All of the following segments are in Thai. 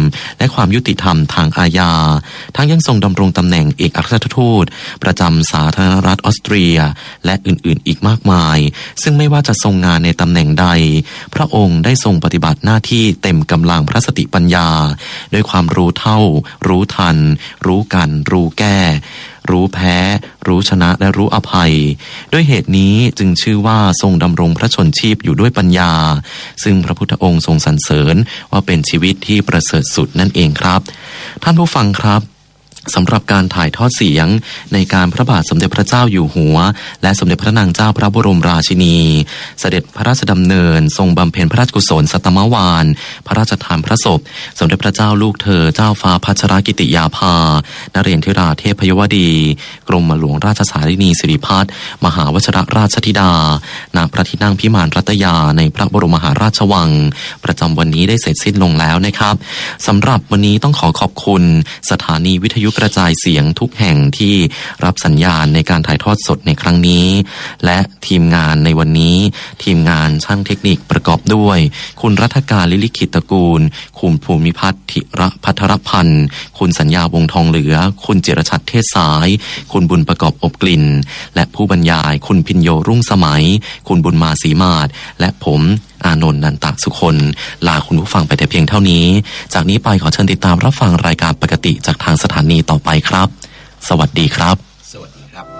และความยุติธรรมทางอาญาทั้งยังทรงดำรงตำแหน่งเอกอัครราชทูตประจำสาธารณรัฐออสเตรียและอื่นๆอีกมากมายซึ่งไม่ว่าจะทรงงานในตำแหน่งใดพระองค์ได้ทรงปฏิบัติหน้าที่เต็มกำลังพระสติปัญญาด้วยความรู้เท่ารู้ทันรู้กันรู้แก้รู้แพ้รู้ชนะและรู้อภัยด้วยเหตุนี้จึงชื่อว่าทรงดำรงพระชนชีพอยู่ด้วยปัญญาซึ่งพระพุทธองค์ทรงสรรเสริญว่าเป็นชีวิตที่ประเสริฐสุดนั่นเองครับท่านผู้ฟังครับสำหรับการถ่ายทอดเสียงในการพระบาทสมเด็จพระเจ้าอยู่หัวและสมเด็จพระนางเจ้าพระบรมราชินีเสด็จพระราชดำเนินทรงบำเพ็ญพระราชกุศลสัตมวาลพระราชทานพระศพสมเด็จพระเจ้าลูกเธอเจ้าฟ้าพัชรกิติยาภานเรศธิราเทพยวดีกรมหลวงราชสารินีสิริพัฒน์มหาวชิรราชธิดาณพระที่นั่งพิมานรัตยาในพระบรมมหาราชวังประจำวันนี้ได้เสร็จสิ้นลงแล้วนะครับสำหรับวันนี้ต้องขอบคุณสถานีวิทยุกระจายเสียงทุกแห่งที่รับสัญญาณในการถ่ายทอดสดในครั้งนี้และทีมงานในวันนี้ทีมงานช่างเทคนิคประกอบด้วยคุณรัฐการลิลิขิตตระกูลคุณภูมิพัฒน์ธิระภัทรพันธ์คุณสัญญาวงทองเหลือคุณจิรชัดเทศสายคุณบุญประกอบอบกลิ่นและผู้บรรยายคุณพิญโยรุ่งสมัยคุณบุญมาศรีมาศและผมอานนท์นันตะสุคนลาคุณผู้ฟังไปแต่เพียงเท่านี้จากนี้ไปขอเชิญติดตามรับฟังรายการปกติจากทางสถานีต่อไปครับสวัสดีครับสวัสดีครับ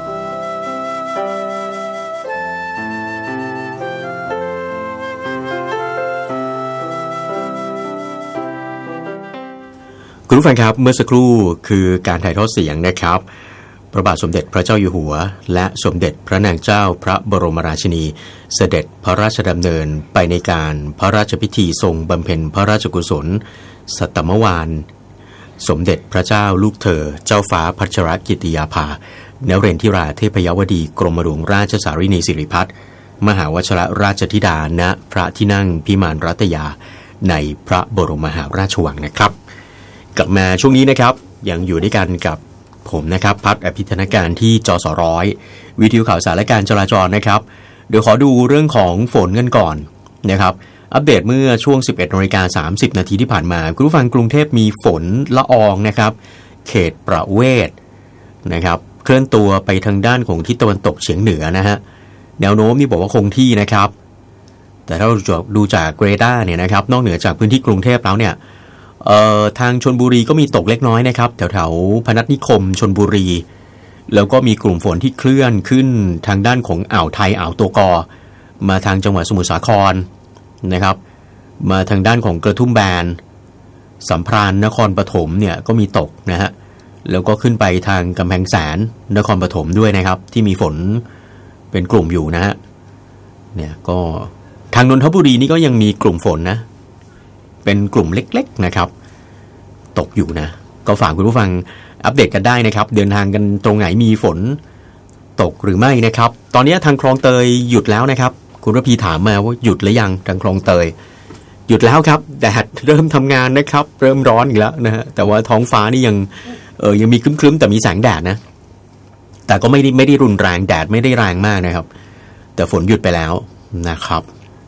คุณผู้ฟังครับเมื่อสักครู่คือการถ่ายทอดเสียงนะครับพระบาทสมเด็จพระเจ้าอยู่หัวและสมเด็จพระนางเจ้าพระบรมราชินีเสด็จพระราชดำเนินไปในการพระราชพิธีทรงบำเพ็ญพระราชกุศลสัตมวาลสมเด็จพระเจ้าลูกเธอเจ้าฟ้าพัชรกิติยาภานเรศธิราเทพยวดีกรมหลวงราชสารินีสิริพัฒน์มหาวชิรราชธิดาณพระที่นั่งพิมานรัตยาในพระบรมมหาราชวังนะครับกลับมาช่วงนี้นะครับยังอยู่ด้วยกันกับผมนะครับพัฒน์อภิธนการที่จสร้อยวิทยุข่าวสารและการจราจรนะครับเดี๋ยวขอดูเรื่องของฝนกันก่อนนะครับอัปเดตเมื่อช่วง 11:30 น.ที่ผ่านมาคุณผู้ฟังกรุงเทพมีฝนละอองนะครับเขตประเวศนะครับเคลื่อนตัวไปทางด้านของทิศตะวันตกเฉียงเหนือนะฮะแนวโน้มนี่บอกว่าคงที่นะครับแต่ถ้าเราดูจากเรดาร์เนี่ยนะครับนอกเหนือจากพื้นที่กรุงเทพแล้วเนี่ยทางชลบุรีก็มีตกเล็กน้อยนะครับแถวๆพนัสนิคมชลบุรีแล้วก็มีกลุ่มฝนที่เคลื่อนขึ้นทางด้านของอ่าวไทยอ่าวตัวกอมาทางจังหวัดสมุทรสาครนะครับมาทางด้านของกระทุ่มแบนสัมพรานนครปฐมเนี่ยก็มีตกนะฮะแล้วก็ขึ้นไปทางกำแพงแสนนครปฐมด้วยนะครับที่มีฝนเป็นกลุ่มอยู่นะฮะเนี่ยก็ทางนนทบุรีนี่ก็ยังมีกลุ่มฝนนะเป็นกลุ่มเล็กๆนะครับตกอยู่นะก็ฝากคุณผู้ฟังอัปเดตกันได้นะครับเดินทางกันตรงไหนมีฝนตกหรือไม่นะครับตอนนี้ทางคลองเตยหยุดแล้วนะครับคุณระพีถามมาว่าหยุดหรือยังทางคลองเตยหยุดแล้วครับแดดเริ่มทำงานนะครับเริ่มร้อนอีกแล้วนะฮะแต่ว่าท้องฟ้านี่ยังมีครึ้มๆแต่มีแสงแดดนะแต่ก็ไม่ได้รุนแรงแดดไม่ได้แรงมากนะครับแต่ฝนหยุดไปแล้วนะครับ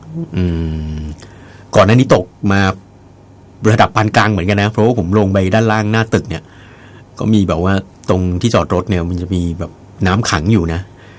ก่อนหน้านี้ตกมาระดับปานกลางเหมือนกันนะเพราะว่าผมลงไปด้านล่างหน้าตึกเนี่ยก็มีแบบว่าตรงที่จอดรถเนี่ยมันจะมีแบบน้ำขังอยู่นะ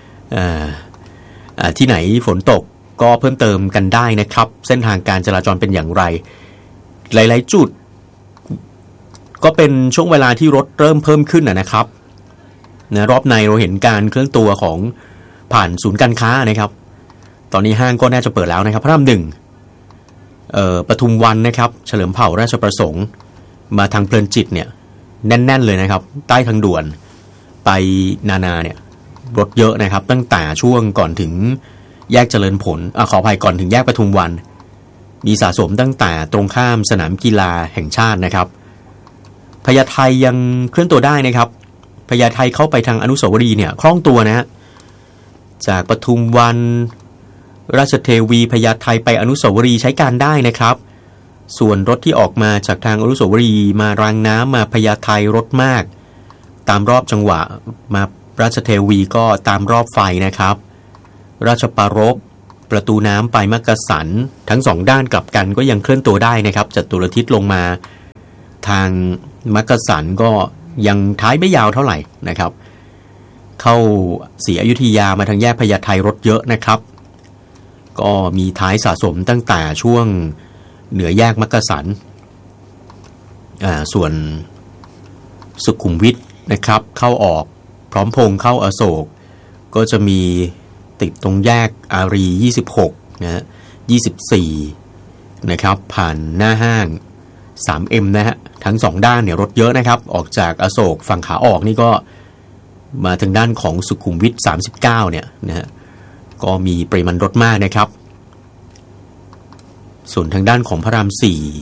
ที่ไหนฝนตกก็เพิ่มเติมกันได้นะครับเส้นทางการจราจรเป็นอย่างไรหลายๆจุดก็เป็นช่วงเวลาที่รถเริ่มเพิ่มขึ้นนะครับนะรอบในเราเห็นการเคลื่อนตัวของผ่านศูนย์การค้านะครับตอนนี้ห้างก็น่าจะเปิดแล้วนะครับพระราม 1ปทุมวันนะครับเฉลิมเผ่าราชประสงค์มาทางเพลินจิตเนี่ยแน่นๆเลยนะครับใต้ทางด่วนไปนาเนี่ยรถเยอะนะครับตั้งแต่ช่วงก่อนถึงแยกเจริญผลขออภัยก่อนถึงแยกปทุมวันมีสะสมตั้งแต่ตรงข้ามสนามกีฬาแห่งชาตินะครับพญาไทยังเคลื่อนตัวได้นะครับพญาไทเข้าไปทางอนุสาวรีย์เนี่ยคล่องตัวนะฮะจากปทุมวันราชเทวีพญาไทไปอนุสาวรีย์ใช้การได้นะครับส่วนรถที่ออกมาจากทางอนุสาวรีย์มารางน้ำมาพญาไทรถมากตามรอบจังหวะมาราชเทวีก็ตามรอบไฟนะครับราชปรารภประตูน้ำไปมักกะสันทั้งสองด้านกลับกันก็ยังเคลื่อนตัวได้นะครับจัตุรทิศลงมาทางมักกะสันก็ยังท้ายไม่ยาวเท่าไหร่นะครับเข้าศรีอยุธยามาทางแยกพญาไทรถเยอะนะครับก็มีท้ายสะสมตั้งแต่ช่วงเหนือแยกมักกะสันส่วนสุขุมวิทนะครับเข้าออกพร้อมพงษ์เข้าอโศกก็จะมีติดตรงแยกอารี26นะฮะ24นะครับผ่านหน้าห้าง 3M นะฮะทั้ง2ด้านเนี่ยรถเยอะนะครับออกจากอโศกฝั่งขาออกนี่ก็มาทางด้านของสุขุมวิท39เนี่ยนะฮะก็มีปริมาณรถมากนะครับส่วนทางด้านของพระราม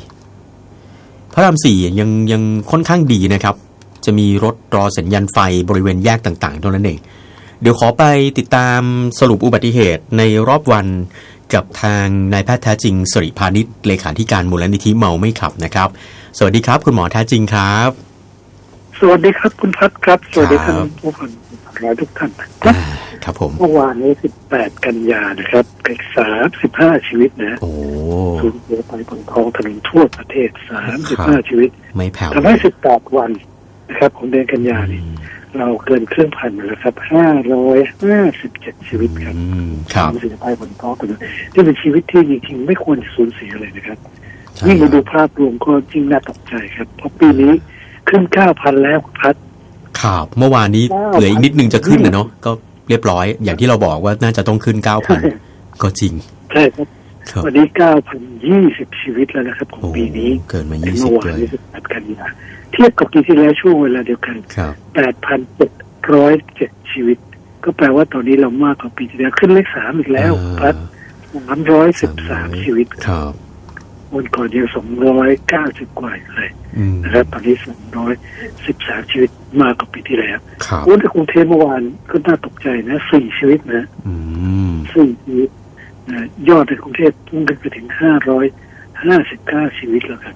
4ยังค่อนข้างดีนะครับจะมีรถรอสัญญาณไฟบริเวณแยกต่างๆเท่านั้นเองเดี๋ยวขอไปติดตามสรุปอุบัติเหตุในรอบวันกับทางนายแพทย์แท้จริงสิริพานิชเลขาธิการมูลนิธิเมาไม่ขับนะครับสวัสดีครับคุณหมอแท้จริงครับสวัสดีครับคุณพัฒน์ครับสวัสดีท่านผู้ฟังทุกท่านครับผมเมื่อวานนี้18กันยานะครับ35ชีวิตนะสูญเสียไปบนท้องถนนทั่วประเทศ35ชีวิตไม่แผ่วทำให้18วันนะครับของเดือนกันยานี่เราเกินครึ่งพันแล้วครับ557ชีวิตครับสูญเสียไปบนท้องถนนนี่เป็นชีวิตที่จริงๆไม่ควรสูญเสียเลยนะครับยิ่งมาดูภาพรวมก็จริงน่าตกใจครับเพราะปีนี้ขึ้น 9,000 แล้วพัดครับเมื่อวานนี้เหลืออีกนิดนึงจะขึ้นนะเนาะก็เรียบร้อยอย่างที่เราบอกว่าน่าจะต้องขึ้น 9,000 ก็จริงใช่ครับวันนี้ 9,020 ชีวิตแล้วนะครับของปีนี้เกินมา20เลย 18กันยาเทียบกับปีที่แล้วช่วงเวลาเดียวกัน 8,707 ชีวิตก็แปลว่าตอนนี้เรามากกว่าปีที่แล้วขึ้นเลข3อีกแล้วพัด313 ชีวิตครับวันก่อนยัง290กว่าเลยนะครับตอนนี้213ชีวิตมากกว่าปีที่แล้ววันที่กรุงเทพเมื่อวานก็น่าตกใจนะ4ชีวิตนะ4ชีวิตยอดในกรุงเทพพุ่งขึ้นไปถึง559ชีวิตแล้วครับ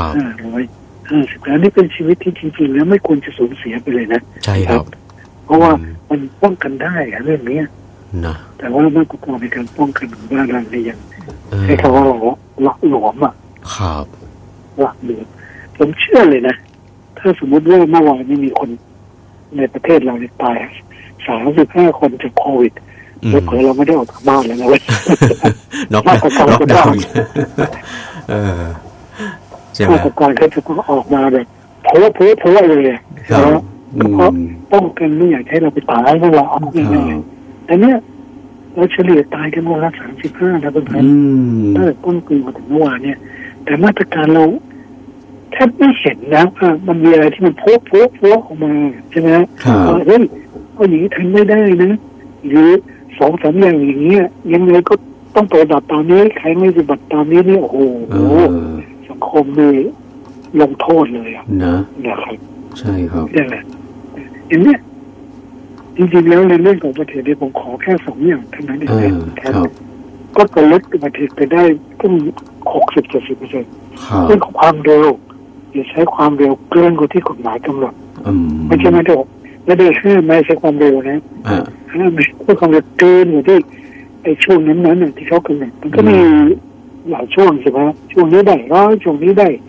559นี่เป็นชีวิตที่จริงๆแล้วไม่ควรจะสูญเสียไปเลยนะใช่ครับเพราะว่ามันป้องกันได้เรื่องนี้นะแต่ว่ามาตรการในการป้องกันของบ้านเราเนี่ยยังให้เขาว่าหลักหลวมอ่ะครับหลักหลวมผมเชื่อเลยนะถ้าสมมติว่าเมื่อวานนี้มีคนในประเทศเราเนี่ยตาย35 คนจากโควิดแล้วเผื่อเราไม่ได้ออกจากบ้านแล้วนะเว้ยน็อกดาวน์มาตรการเขาจะต้องออกมาแบบโผล่เลยแล้วเพราะป้องกันไม่อยากให้เราไปตายนั่นแหละง่ายๆแต่เนี้ยเราเฉลี่ยตายกันวันละ35นะเพื่อนๆต้นปีมาถึงเมื่อวานเนี่ยแต่มาตรการเราแทบไม่เห็นนะมันมีอะไรที่มันโผล่ออกมาใช่ไหมเฮ้ยก็อย่างนี้ทำไม่ได้นะหรือ2-3อย่างอย่างเงี้ยยังไงก็ต้องปฏิบัติตามนี้ใครไม่ปฏิบัติตามนี้นี่โอ้โหสังคมนี่ลงโทษเลยอ่ะนะครับใช่ครับนี่แหละเห็นไหมจริงๆแล้วในเรื่องของประเทศนี้ผมขอแค่2อย่างเท่านั้นเองนะครับก็จะลดประเทศไปได้ตั้ง 60-70% เรื่องของความเร็วอย่าใช้ความเร็วเกินกว่าที่กฎหมายกำหนดไม่ใช่ไม่ได้ห้ามไม่ใช้ความเร็วนะห้ามไม่ใช้ความเร็วเกินกว่าที่ไอ้ช่วงนั้นๆที่เขากำหนดมันก็มีหลายช่วงใช่ไหมช่วงนี้ได้100ช่วงนี้ได้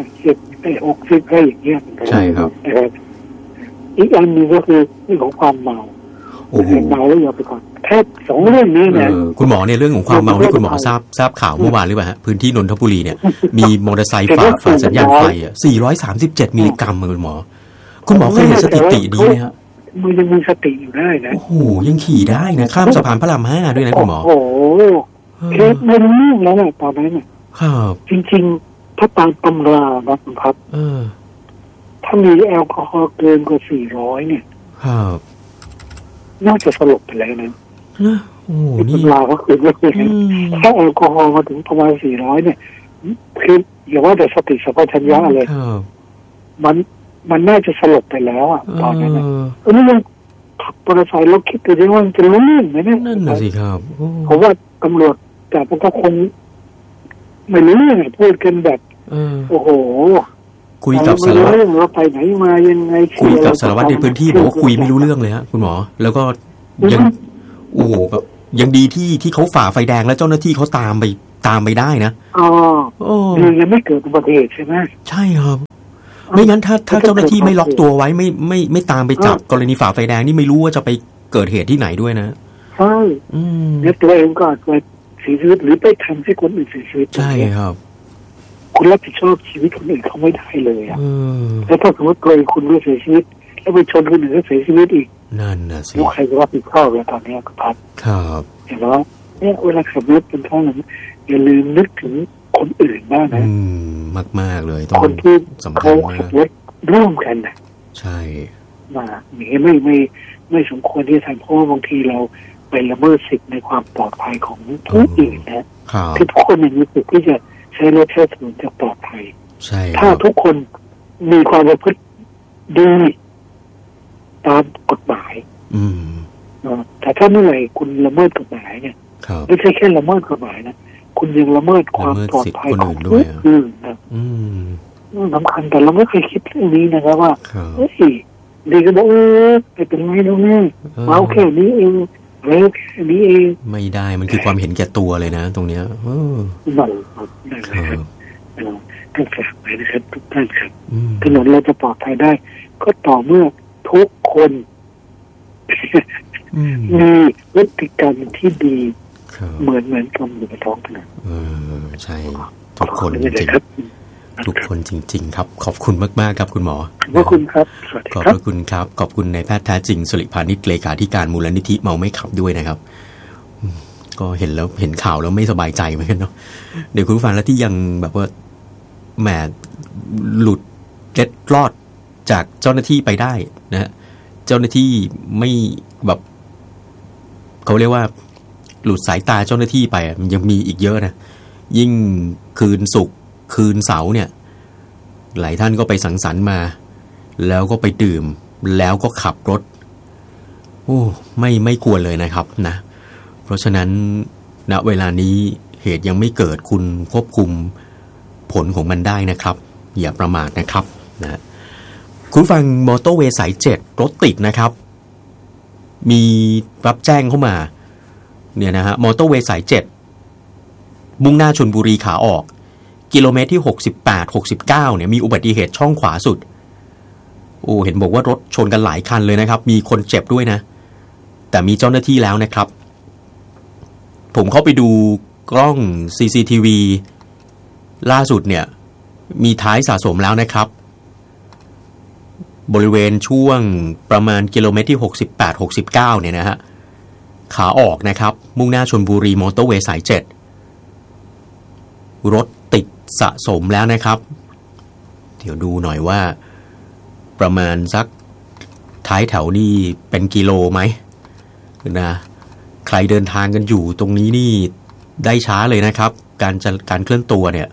50ได้60อะไรอย่างเงี้ยใช่ครับอีกอันนึงก็คือเรื่องของความเมาเมาแล้วอย่าไปก่อนแค่2เรื่องนี้นะคุณหมอเนี่ยเรื่องของความเมาที่คุณหมอทราบข่าวเมื่อวานหรือเปล่าฮะพื้นที่นนทบุรีเนี่ยมีมอเตอร์ไซค์ฝ่าสัญญาณไฟ437 มิลลิกรัมคุณหมอเคยเห็นสถิติดีไหมครับมันยังมีสติอยู่ได้นะโอ้โหยังขี่ได้นะข้ามสะพานพระราม5ด้วยนะคุณหมอโอ้โหเคสมันเรื่องแล้วตอนนั้นครับจริงๆถ้าตามตำรานะคุณพัฒน์ถ้ามีแอลกอฮอล์เกินกว่า400เนี่ยครับน่าจะสลบไปแล้วนะโอ้นี่ตำราก็คือว่าถ้าแอลกอฮอล์มาถึงประมาณ400เนี่ยคืออย่าว่าแต่สติสัมปชัญญะเลยมันน่าจะสลบไปแล้วอ่ะตอนนั้นนี่ยังขับมอเตอร์ไซค์แล้วคิดดูว่ามันจะรู้เรื่องไหมเนี่ยนั่นน่ะสิครับผมว่าตำรวจแต่พวกเขาคงไม่รู้เรื่องพูดกันแบบโอ้โหคุยกับสารวัตรว่าไปไหนมายังไงคุยกับสารวัตรในพื้นที่บอกว่าคุยไม่รู้เรื่องเลยฮะคุณหมอแล้วก็ยังโอ้โหแบบยังดีที่เขาฝ่าไฟแดงแล้วเจ้าหน้าที่เขาตามไปได้นะยังไม่เกิดอุบัติเหตุใช่ไหมใช่ครับไม่งั้นถ้าเจ้าหน้าที่ไม่ล็อกตัวไว้ไม่ตามไปจับกรณีฝ่าไฟแดงนี่ไม่รู้ว่าจะไปเกิดเหตุที่ไหนด้วยนะใช่เนี่ยตัวเองก็อาจจะเสียชีวิตหรือไปทำให้คนอื่นเสียชีวิตใช่ครับคุณรับผิดชอบชีวิตคนอื่นเขาไม่ได้เลยอ่ะแล้วถ้าสมมติตัวเองคุณไม่เสียชีวิตแล้วไปชนคนอื่นก็เสียชีวิตอีกนั่นนะสิแล้วใครจะรับผิดชอบตอนนี้ก็พัดครับเห็นไหมเนี่ยเวลาขับรถเป็นท่านั้นอย่าลืมนึกถึงคนอื่นบ้างนะมากๆเลยต้องคนที่เขาขับรถร่วมกันนะใช่มาอย่างนี้ไม่สมควรที่จะทำเพราะว่าบางทีเราไปละเมิดสิทธิในความปลอดภัยของผู้อื่นนะที่ทุกคนมีสิทธิ์ที่จะใช้รถใช้ถนนจะปลอดภัยใช่ถ้าทุกคนมีความประพฤติดีตามกฎหมายแต่ถ้าเมื่อไหร่คุณละเมิดกฎหมายเนี่ยไม่ใช่แค่ละเมิดกฎหมายนะคุณยังละเมิดความปลอดภัยของผู้อื่นนะสำคัญแต่เราไม่เคยคิดเรื่องนี้นะครับว่าเฮ้ยดีก็บอกไม่เป็นไรนะแม่เอาแค่นี้เองแล้วแค่นี้เองไม่ได้มันคือความเห็นแก่ตัวเลยนะตรงเนี้ยนั่นแหละครับต้องฝากไว้นะครับทุกท่านครับถนนเราจะปลอดภัยได้ก็ต่อเมื่อทุกคนมีพฤติกรรมที่ดีเหมือนกันอยู่ในท้องถนนใช่ทุกคนจริงๆทุกคนจริงๆครับขอบคุณมากๆครับคุณหมอขอบคุณครับขอบคุณครับขอบคุณนายแพทย์แท้จริงสุริพานิชเลขาธิการมูลนิธิเมาไม่ขับด้วยนะครับก็เห็นข่าวแล้วไม่สบายใจเหมือนกันเนาะเดี๋ยวคุณผู้ฟังแล้วที่ยังแบบว่าแหมหลุดเล็ดรอดจากเจ้าหน้าที่ไปได้นะเจ้าหน้าที่ไม่แบบเขาเรียกว่าหลุดสายตาเจ้าหน้าที่ไปมันยังมีอีกเยอะนะยิ่งคืนศุกร์คืนเสาร์เนี่ยหลายท่านก็ไปสังสรรค์มาแล้วก็ไปดื่มแล้วก็ขับรถโอ้ไม่ควรเลยนะครับนะเพราะฉะนั้นณเวลานี้เหตุยังไม่เกิดคุณควบคุมผลของมันได้นะครับอย่าประมาทนะครับนะคุณฟังมอเตอร์เวย์สาย7รถติดนะครับมีรับแจ้งเข้ามาเนี่ยนะฮะมอเตอร์เวย์สาย7มุ่งหน้าชลบุรีขาออกกิโลเมตรที่68-69เนี่ยมีอุบัติเหตุช่องขวาสุดโอ้เห็นบอกว่ารถชนกันหลายคันเลยนะครับมีคนเจ็บด้วยนะแต่มีเจ้าหน้าที่แล้วนะครับผมเข้าไปดูกล้อง CCTV ล่าสุดเนี่ยมีท้ายสะสมแล้วนะครับบริเวณช่วงประมาณกิโลเมตรที่68-69เนี่ยนะฮะขาออกนะครับมุ่งหน้าชลบุรีมอเตอร์เวย์สาย7รถติดสะสมแล้วนะครับเดี๋ยวดูหน่อยว่าประมาณสักท้ายแถวนี่เป็นกิโลไหมนะใครเดินทางกันอยู่ตรงนี้นี่ได้ช้าเลยนะครับการเคลื่อนตัวเนี่ย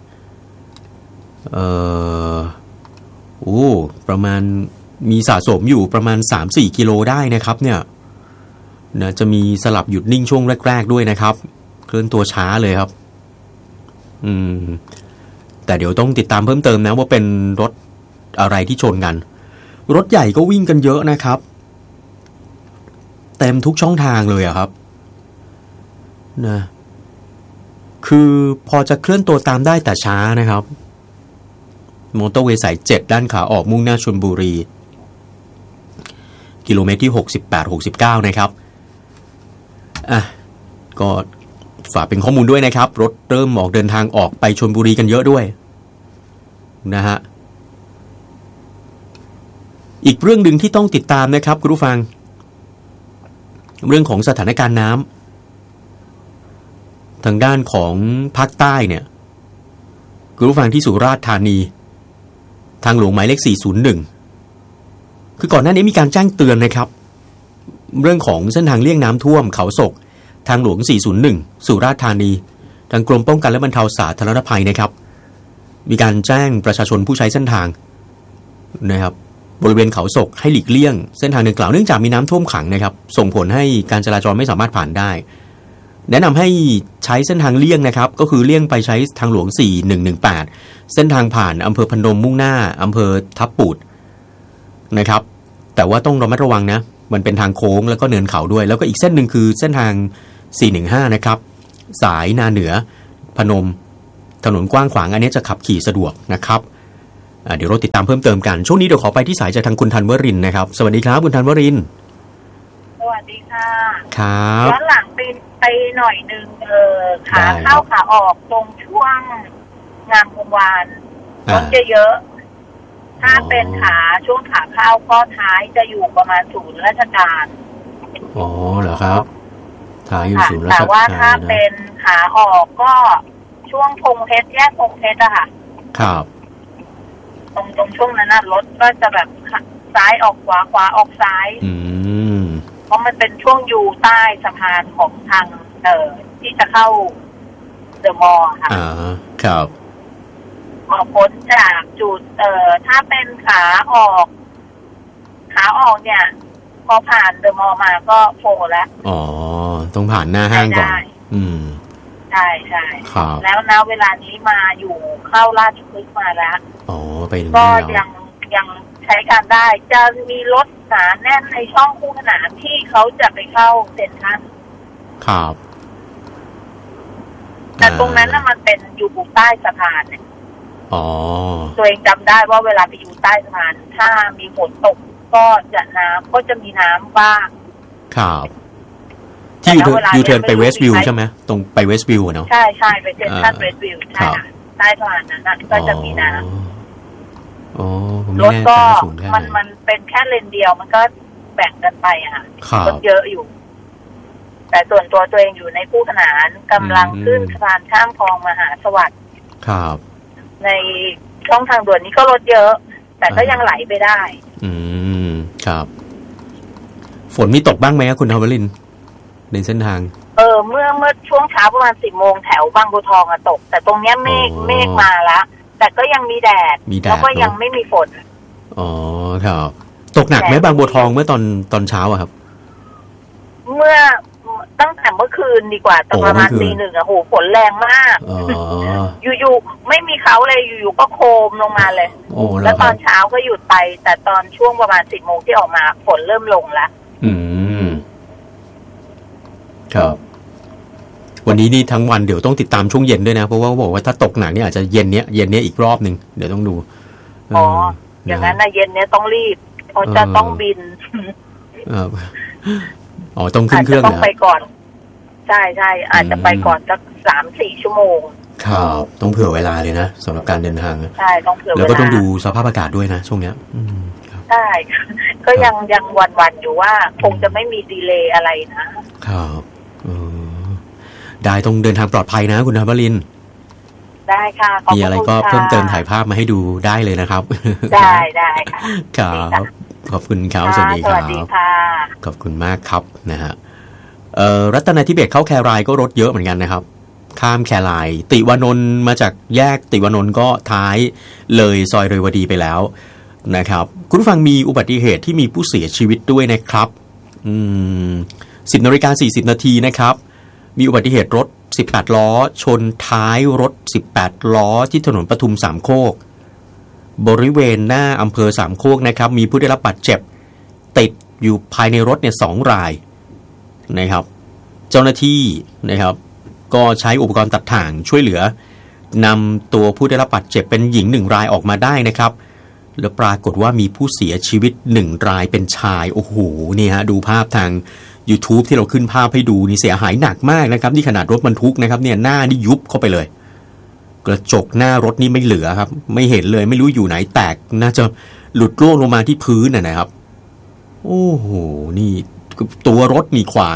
ประมาณมีสะสมอยู่ประมาณ 3-4 กิโลได้นะครับเนี่ยนะจะมีสลับหยุดนิ่งช่วงแรกๆด้วยนะครับเคลื่อนตัวช้าเลยครับแต่เดี๋ยวต้องติดตามเพิ่มเติมนะว่าเป็นรถอะไรที่ชนกันรถใหญ่ก็วิ่งกันเยอะนะครับเต็มทุกช่องทางเลยอะครับนะคือพอจะเคลื่อนตัวตามได้แต่ช้านะครับมอเตอร์เวย์สาย7ด้านขาออกมุ่งหน้าชลบุรีกิโลเมตรที่68-69นะครับก็ฝากเป็นข้อมูลด้วยนะครับรถเริ่มออกเดินทางออกไปชลบุรีกันเยอะด้วยนะฮะอีกเรื่องนึงที่ต้องติดตามนะครับคุณผู้ฟังเรื่องของสถานการณ์น้ำทางด้านของภาคใต้เนี่ยคุณผู้ฟังที่สุราษฎร์ธานีทางหลวงหมายเลข401คือก่อนหน้านี้มีการแจ้งเตือนนะครับเรื่องของเส้นทางเลี่ยงน้ำท่วมเขาศกทางหลวง401สุราษฎร์ธานีทางกรมป้องกันและบรรเทาสาธารณภัยนะครับมีการแจ้งประชาชนผู้ใช้เส้นทางนะครับบริเวณเขาศกให้หลีกเลี่ยงเส้นทางดังกล่าวเนื่องจากมีน้ำท่วมขังนะครับส่งผลให้การจราจรไม่สามารถผ่านได้แนะนำให้ใช้เส้นทางเลี่ยงนะครับก็คือเลี่ยงไปใช้ทางหลวง4118เส้นทางผ่านอำเภอพนมมุ่งหน้าอำเภอทับปูดนะครับแต่ว่าต้องระมัดระวังนะมันเป็นทางโค้งแล้วก็เนินเขาด้วยแล้วก็อีกเส้นหนึ่งคือเส้นทาง415นะครับสายนาเหนือพนมถนนกว้างขวางอันนี้จะขับขี่สะดวกนะครับเดี๋ยวเราติดตามเพิ่มเติมกันช่วงนี้เดี๋ยวขอไปที่สายจากทางคุณธันวรินทร์นะครับสวัสดีครับคุณธันวรินทร์สวัสดีค่ะครับย้อนหลังไปหน่อยนึงขาเข้าขาออกตรงช่วงงามวงวานรถจะเยอะถ้าเป็นขาช่วงขาเข้าก็ท้ายจะอยู่ประมาณศูนย์ราชการอ๋อเหรอครับท้ายอยู่ศูนย์ราชการแต่ว่าถ้าเป็นขาออกก็ช่วงพงเพชรแยกพงเพชรอะค่ะครับตรงช่วงนั้นนะรถก็จะแบบซ้ายออกขวาขวาออกซ้ายเพราะมันเป็นช่วงอยู่ใต้สะพานของทางที่จะเข้าเดอะมอลล์ค่ะครับพอพ้นจากจุดถ้าเป็นขาออกเนี่ยพอผ่านเดอะมอลล์มาก็โฟแล้วอ๋อต้องผ่านหน้าห้างก่อนใช่ใช่แล้วนะเวลานี้มาอยู่เข้าราชพฤกษ์มาแล้วอ๋อไปถึงก็ยังใช้การได้จะมีรถหนาแน่นในช่องคู่ขนานที่เขาจะไปเข้าเซ็นทรัลครับแต่ตรงนั้นน่ะมันเป็นอยู่ใต้สะพานเนี่ยตัวเองจำได้ว่าเวลาไปอยู่ใต้สะพานถ้ามีฝนตกก็จะมีน้ำบ้างครับที่ยูเทิร์นไปเวสต์วิวใช่ไหมตรงไปเวสต์วิวเนาะใช่ใช่ไปเซ็นทรัลเวสต์วิวใช่ใต้สะพานนั้นก็จะมีน้ำรถก็มันเป็นแค่เลนเดียวมันก็แบ่งกันไปอะค่ะรถเยอะอยู่แต่ส่วนตัวเองอยู่ในคู่ขนานกำลังขึ้นสะพานข้ามคลองมหาสวัสดิ์ครับในช่องทางด่วนนี้ก็รถเยอะแต่ก็ยังไหลไปได้ครับฝนมีตกบ้างไหมครับคุณธันวรินทร์ในเส้นทางเมื่อช่วงเช้าประมาณ 10 โมงแถวบางบัวทองตกแต่ตรงเนี้ยเมฆมาแล้วแต่ก็ยังมีแดดแล้วก็ยังไม่มีฝนอ๋อครับตกหนักไหมบางบัวทองเมื่อตอนเช้าอะครับเมื่อตั้งแต่เมื่อคืนดีกว่าตอนประมาณ 1:00 โหฝนแรงมากอยู่ๆไม่มีเขาเลยอยู่ๆก็โคมลงมาเลยแล้วตอนเช้าก็หยุดไปแต่ตอนช่วงประมาณ 10 โมงที่ออกมาฝนเริ่มลงแล้วครับวันนี้นี่ทั้งวันเดี๋ยวต้องติดตามช่วงเย็นด้วยนะเพราะว่าบอกว่าถ้าตกหนักเนี่ยอาจจะเย็นเนี้ยอีกรอบนึงเดี๋ยวต้องดูอย่างนั้นนะเย็นเนี้ยต้องรีบเพราะจะต้องบินต้องขึ้นเครื่องต้องไปก่อนใช่อาจจะไปก่อนสัก 3-4 ชั่วโมงครับต้องเผื่อเวลาเลยนะสำหรับการเดินทางใช่ต้องเผื่อเวลาแล้วก็ต้องดูสภาพอากาศด้วยนะช่วงเนี้ยใช่ก็ยังวันๆอยู่ว่าคงจะไม่มีดีเลย์อะไรนะครับได้ต้องเดินทางปลอดภัยนะคุณธันวรินทร์ได้ค่ะมีอะไรก็เพิ่มเติมถ่ายภาพมาให้ดูได้เลยนะครับได้ค่ะครับขอบคุณครับสวัสดีครับขอบคุณมากครับนะฮะรัตนทิเบศเข้าแครายก็รถเยอะเหมือนกันนะครับข้ามแครายติวานนท์มาจากแยกติวานนท์ก็ท้ายเลยซอยเรวดีไปแล้วนะครับคุณผู้ฟังมีอุบัติเหตุที่มีผู้เสียชีวิตด้วยนะครับ10:40 นาทีนะครับมีอุบัติเหตุรถ18 ล้อชนท้ายรถ18 ล้อที่ถนนปทุมสามโคกบริเวณหน้าอำเภอสามโคกนะครับมีผู้ได้รับบาดเจ็บติดอยู่ภายในรถเนี่ย2 รายนะครับเจ้าหน้าที่นะครับก็ใช้อุปกรณ์ตัดถ่างช่วยเหลือนำตัวผู้ได้รับบาดเจ็บเป็นหญิง1 รายออกมาได้นะครับแล้วปรากฏว่ามีผู้เสียชีวิต1 รายเป็นชายโอ้โหนี่ฮะดูภาพทาง YouTube ที่เราขึ้นภาพให้ดูนี่เสียหายหนักมากนะครับนี่ขนาดรถบรรทุกนะครับเนี่ยหน้านี่ยุบเข้าไปเลยกระจกหน้ารถนี่ไม่เหลือครับไม่เห็นเลยไม่รู้อยู่ไหนแตกน่าจะหลุดร่วงลงมาที่พื้นนะครับโอ้โหนี่ตัวรถนี่ขวาง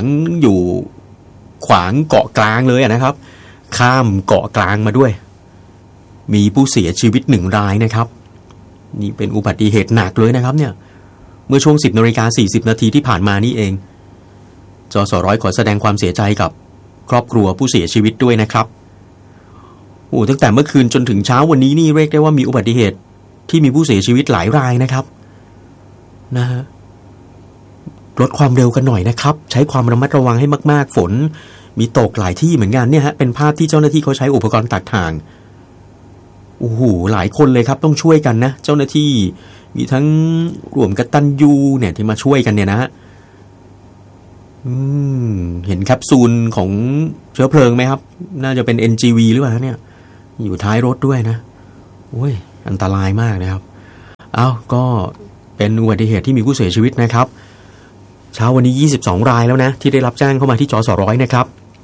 เกาะกลางเลยนะครับข้ามเกาะกลางมาด้วยมีผู้เสียชีวิต1 รายนะครับนี่เป็นอุบัติเหตุหนักเลยนะครับเนี่ยเมื่อช่วง 10:40 นาทีที่ผ่านมานี่เองจสร้อยขอแสดงความเสียใจกับครอบครัวผู้เสียชีวิตด้วยนะครับโอ้ตั้งแต่เมื่อคืนจนถึงเช้าวันนี้นี่เรียกได้ว่ามีอุบัติเหตุที่มีผู้เสียชีวิตหลายรายนะครับนะฮะลดความเร็วกันหน่อยนะครับใช้ความระมัดระวังให้มากๆฝนมีตกหลายที่เหมือนกันเนี่ยฮะเป็นภาพที่เจ้าหน้าที่เขาใช้อุปกรณ์ตัดทางโอ้โหหลายคนเลยครับต้องช่วยกันนะเจ้าหน้าที่มีทั้งร่วมกตัญญูเนี่ยที่มาช่วยกันเนี่ยนะฮะเห็นแคปซูลของเชื้อเพลิงไหมครับน่าจะเป็น NGV หรือเปล่าเนี่ยอยู่ท้ายรถด้วยนะโอ้ยอันตรายมากนะครับก็เป็นอุบัติเหตุที่มีผู้เสียชีวิตนะครับเช้าวันนี้22รายแล้วนะที่ได้รับแจ้งเข้ามาที่จส.100นะครับ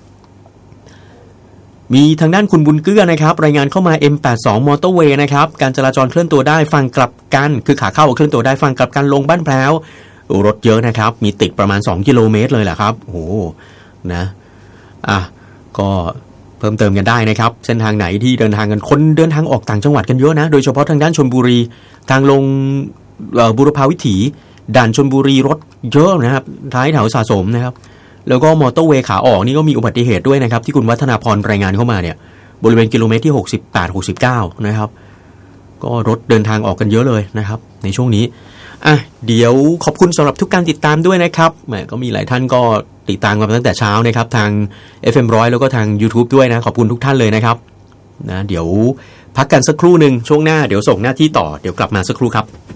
มีทางด้านคุณบุญเกื้อนะครับรายงานเข้ามา M82 มอเตอร์เวย์นะครับการจราจรเคลื่อนตัวได้ฝั่งกลับกันคือขาเข้าเคลื่อนตัวได้ฝั่งกลับกันลงบ้านแพร้วรถเยอะนะครับมีติดประมาณ2กิโลเมตรเลยแหละครับโอ้โหนะก็เพิ่มเติมกันได้นะครับเส้นทางไหนที่เดินทางกันคนเดินทางออกต่างจังหวัดกันเยอะนะโดยเฉพาะทางด้านชลบุรีทางลงบุรพาวิถีด่านชลบุรีรถเยอะนะครับท้ายแถวสะสมนะครับแล้วก็มอเตอร์เวย์ขาออกนี่ก็มีอุบัติเหตุด้วยนะครับที่คุณวัฒนาพรรายงานเข้ามาเนี่ยบริเวณกิโลเมตรที่68-69นะครับก็รถเดินทางออกกันเยอะเลยนะครับในช่วงนี้เดี๋ยวขอบคุณสำหรับทุกการติดตามด้วยนะครับก็มีหลายท่านก็ติดตามกันมาตั้งแต่เช้านะครับทาง FM100 แล้วก็ทาง YouTube ด้วยนะขอบคุณทุกท่านเลยนะครับนะเดี๋ยวพักกันสักครู่นึงช่วงหน้าเดี๋ยวส่งหน้าที่ต่อเดี๋ยวกลับมาสักครู่ครับ